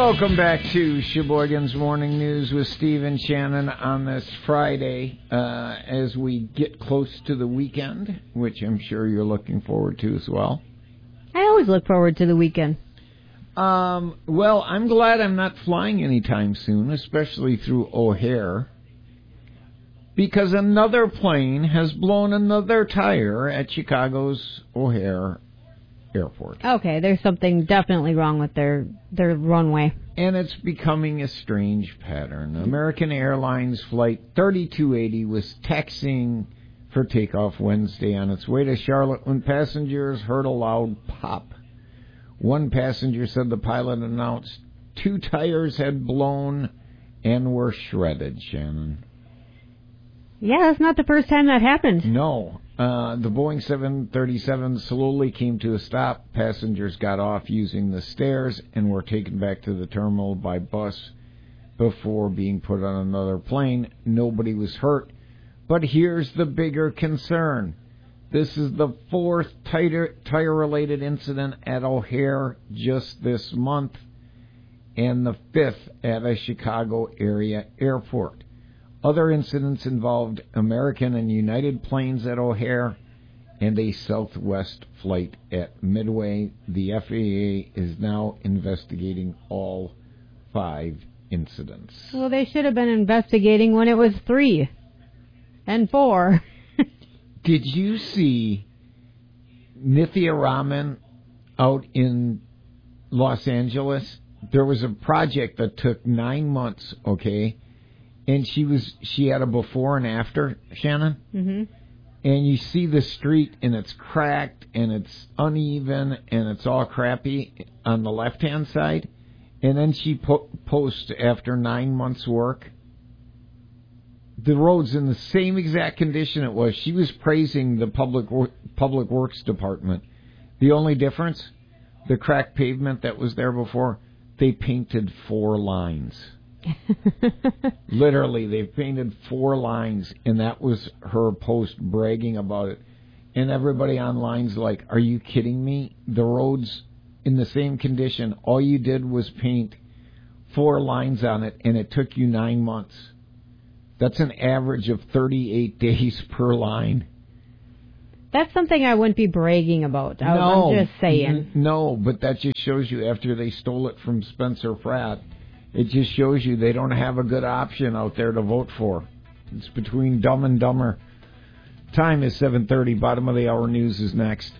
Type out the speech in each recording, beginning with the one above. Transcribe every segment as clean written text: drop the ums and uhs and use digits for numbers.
Welcome back to Sheboygan's Morning News with Steve and Shannon on this Friday as we get close to the weekend, which I'm sure you're looking forward to as well. I always look forward to the weekend. Well, I'm glad I'm not flying anytime soon, especially through O'Hare, because another plane has blown another tire at Chicago's O'Hare Airport. Okay, there's something definitely wrong with their runway. And it's becoming a strange pattern. American Airlines Flight 3280 was taxiing for takeoff Wednesday on its way to Charlotte when passengers heard a loud pop. One passenger said the pilot announced 2 tires had blown and were shredded, Shannon. Yeah, that's not the first time that happened. No. The Boeing 737 slowly came to a stop. Passengers got off using the stairs and were taken back to the terminal by bus before being put on another plane. Nobody was hurt. But here's the bigger concern. This is the 4th tire-related incident at O'Hare just this month and the 5th at a Chicago area airport. Other incidents involved American and United planes at O'Hare and a Southwest flight at Midway. The FAA is now investigating all 5 incidents. Well, they should have been investigating when it was 3 and 4. Did you see Nithya Raman out in Los Angeles? There was a project that took 9 months, okay? And she had a before and after, Shannon. Mm-hmm. And you see the street, and it's cracked, and it's uneven, and it's all crappy on the left-hand side. And then she posts after 9 months' work, the road's in the same exact condition it was. She was praising the Public Works Department. The only difference, the cracked pavement that was there before, they painted 4 lines. Literally, they painted 4 lines, and that was her post bragging about it. And everybody online's like, are you kidding me? The road's in the same condition. All you did was paint 4 lines on it, and it took you 9 months. That's an average of 38 days per line. That's something I wouldn't be bragging about. I'm just saying. No, but that just shows you after they stole it from Spencer Pratt, it just shows you they don't have a good option out there to vote for. It's between Dumb and Dumber. Time is 7:30. Bottom of the hour news is next.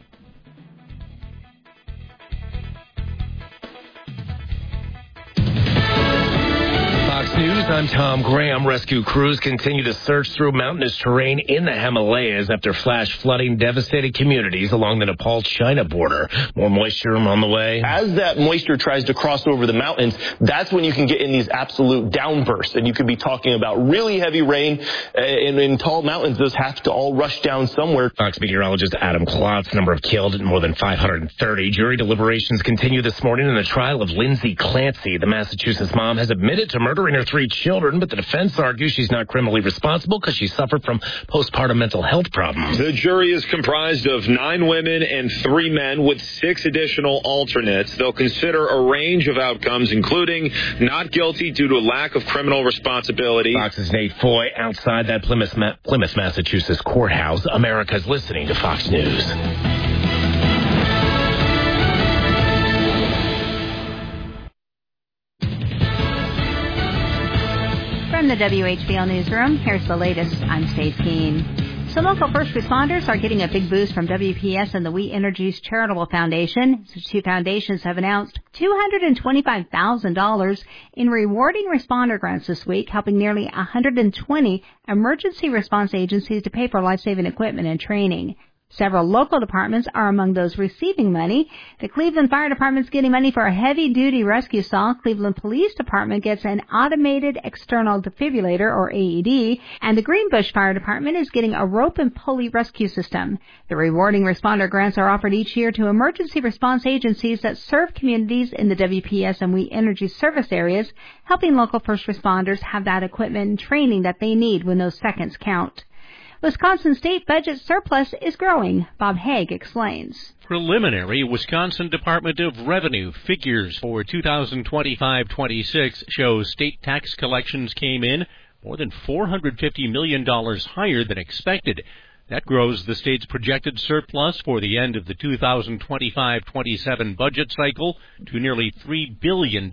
Fox News, I'm Tom Graham. Rescue crews continue to search through mountainous terrain in the Himalayas after flash flooding devastated communities along the Nepal-China border. More moisture on the way. As that moisture tries to cross over the mountains, that's when you can get in these absolute downbursts. And you could be talking about really heavy rain. In tall mountains, those have to all rush down somewhere. Fox meteorologist Adam Klotz, number of killed and more than 530. Jury deliberations continue this morning in the trial of Lindsay Clancy. The Massachusetts mom has admitted to murdering her 3 children, but the defense argues she's not criminally responsible because she suffered from postpartum mental health problems. The jury is comprised of 9 women and 3 men with 6 additional alternates. They'll consider a range of outcomes, including not guilty due to a lack of criminal responsibility. Fox's Nate Foy outside that Plymouth, Massachusetts courthouse. America's listening to Fox News. From the WHBL Newsroom, here's the latest. I'm Stacey Keene. Some local first responders are getting a big boost from WPS and the We Energies Charitable Foundation. The 2 foundations have announced $225,000 in rewarding responder grants this week, helping nearly 120 emergency response agencies to pay for life-saving equipment and training. Several local departments are among those receiving money. The Cleveland Fire Department's getting money for a heavy-duty rescue saw. Cleveland Police Department gets an automated external defibrillator, or AED, and the Greenbush Fire Department is getting a rope and pulley rescue system. The rewarding responder grants are offered each year to emergency response agencies that serve communities in the WPS and We Energy service areas, helping local first responders have that equipment and training that they need when those seconds count. Wisconsin state budget surplus is growing. Bob Haig explains. Preliminary Wisconsin Department of Revenue figures for 2025-26 show state tax collections came in more than $450 million higher than expected. That grows the state's projected surplus for the end of the 2025-27 budget cycle to nearly $3 billion.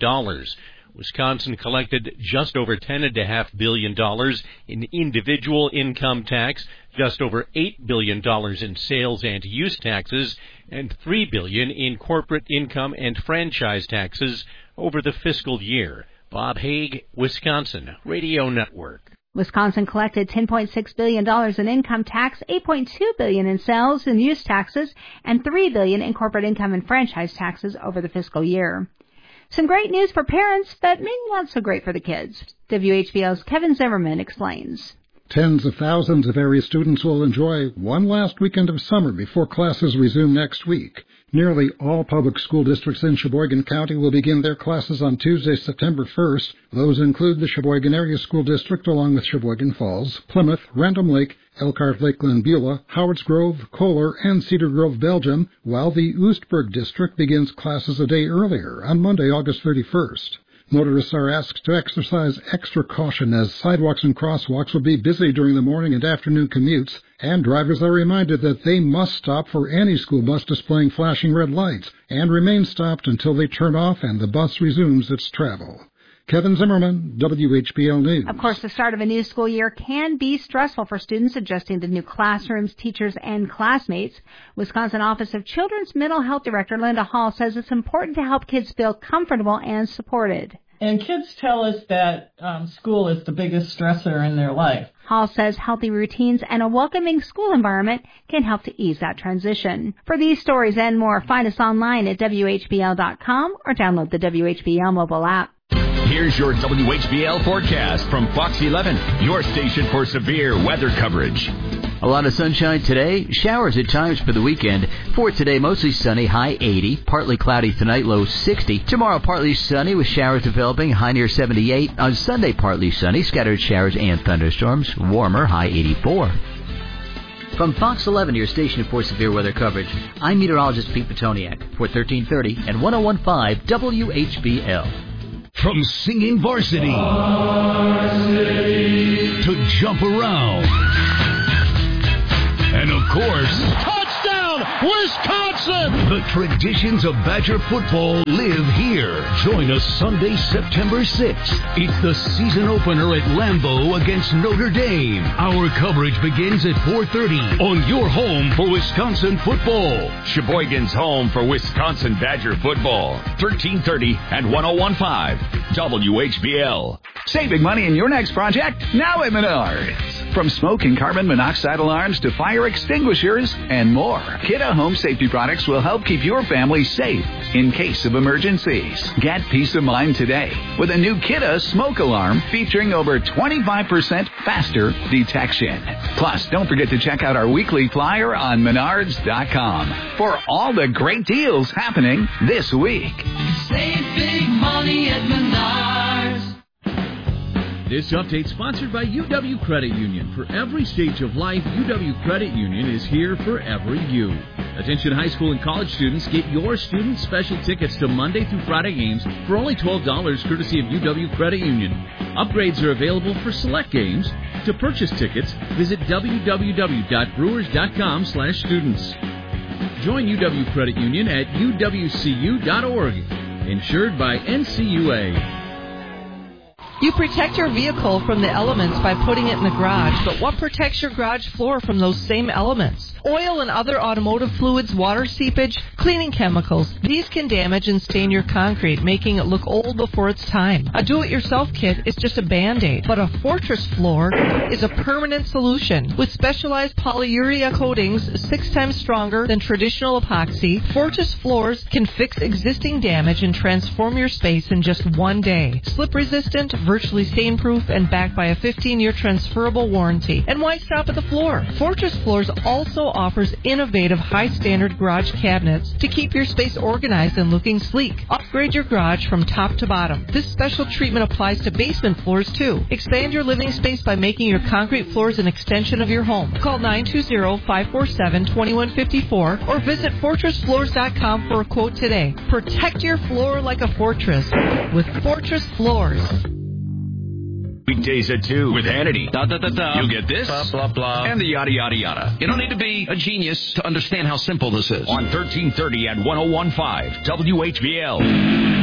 Wisconsin collected just over $10.5 billion in individual income tax, just over $8 billion in sales and use taxes, and $3 billion in corporate income and franchise taxes over the fiscal year. Bob Haig, Wisconsin Radio Network. Wisconsin collected $10.6 billion in income tax, $8.2 billion in sales and use taxes, and $3 billion in corporate income and franchise taxes over the fiscal year. Some great news for parents, but maybe not so great for the kids. WHBL's Kevin Zimmerman explains. Tens of thousands of area students will enjoy one last weekend of summer before classes resume next week. Nearly all public school districts in Sheboygan County will begin their classes on Tuesday, September 1st. Those include the Sheboygan Area School District along with Sheboygan Falls, Plymouth, Random Lake, Elkhart, Lakeland, Beulah, Howards Grove, Kohler, and Cedar Grove, Belgium, while the Oostburg District begins classes a day earlier on Monday, August 31st. Motorists are asked to exercise extra caution as sidewalks and crosswalks will be busy during the morning and afternoon commutes, and drivers are reminded that they must stop for any school bus displaying flashing red lights and remain stopped until they turn off and the bus resumes its travel. Kevin Zimmerman, WHBL News. Of course, the start of a new school year can be stressful for students adjusting to new classrooms, teachers, and classmates. Wisconsin Office of Children's Mental Health Director Linda Hall says it's important to help kids feel comfortable and supported. And kids tell us that school is the biggest stressor in their life. Hall says healthy routines and a welcoming school environment can help to ease that transition. For these stories and more, find us online at WHBL.com or download the WHBL mobile app. Here's your WHBL forecast from Fox 11, your station for severe weather coverage. A lot of sunshine today, showers at times for the weekend. For today, mostly sunny, high 80, partly cloudy tonight, low 60. Tomorrow, partly sunny with showers developing, high near 78. On Sunday, partly sunny, scattered showers and thunderstorms, warmer, high 84. From Fox 11, your station for severe weather coverage, I'm meteorologist Pete Petoniak for 1330 and 101.5 WHBL. From singing varsity to jump around. And of course, touchdown, Wisconsin! The traditions of Badger football live here. Join us Sunday, September 6th. It's the season opener at Lambeau against Notre Dame. Our coverage begins at 4:30 on your home for Wisconsin football. Sheboygan's home for Wisconsin Badger football. 1330 and 101.5 WHBL. Saving money in your next project? Now at Menards. From smoke and carbon monoxide alarms to fire extinguishers and more, Kidde Home Safety products will help keep your family safe in case of emergencies. Get peace of mind today with a new Kidde smoke alarm featuring over 25% faster detection. Plus, don't forget to check out our weekly flyer on Menards.com for all the great deals happening this week. Save big money at Menards. This update sponsored by UW Credit Union. For every stage of life, UW Credit Union is here for every you. Attention high school and college students, get your student special tickets to Monday through Friday games for only $12 courtesy of UW Credit Union. Upgrades are available for select games. To purchase tickets, visit www.brewers.com/students. Join UW Credit Union at uwcu.org. Insured by NCUA. You protect your vehicle from the elements by putting it in the garage, but what protects your garage floor from those same elements? Oil and other automotive fluids, water seepage, cleaning chemicals. These can damage and stain your concrete, making it look old before its time. A do-it-yourself kit is just a Band-Aid, but a Fortress floor is a permanent solution. With specialized polyurea coatings 6 times stronger than traditional epoxy, Fortress floors can fix existing damage and transform your space in just one day. Slip-resistant, virtually stain-proof and backed by a 15-year transferable warranty. And why stop at the floor? Fortress Floors also offers innovative high-standard garage cabinets to keep your space organized and looking sleek. Upgrade your garage from top to bottom. This special treatment applies to basement floors, too. Expand your living space by making your concrete floors an extension of your home. Call 920-547-2154 or visit FortressFloors.com for a quote today. Protect your floor like a fortress with Fortress Floors. Weekdays at 2 with Hannity. You'll get this, blah, blah, blah, and the yada, yada, yada. You don't need to be a genius to understand how simple this is. On 1330 and 101.5 WHBL.